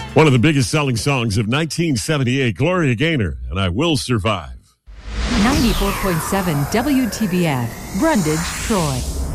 One of the biggest selling songs of 1978, Gloria Gaynor, and I Will Survive. 94.7 WTBF, Brundage, Troy.